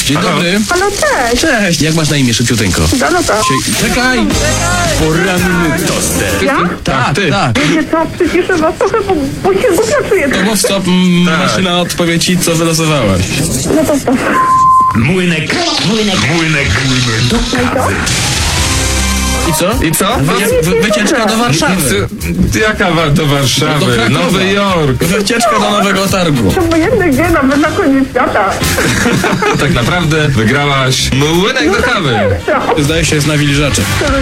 Dzień dobry. Halo, cześć. Cześć. Jak masz na imię, szybciuteńko? Danuta. Czekaj. Poranny toster. Ja? Tak, ty. Tak. Wiecie co, przyciszę was trochę, bo się głupio czuję. To mów stop, maszyna odpowie ci, co wylosowałaś. No to stop. Młynek do kawy. I co? I co? Wycieczka do Warszawy. Jaka do Warszawy? Do Krakowa. Nowy Jork. Wycieczka do Nowego Targu. To obojętne gdzie, nawet na koniec świata. Tak naprawdę wygrałaś młynek do kawy. No. Zdaje się, jest nawilżacze.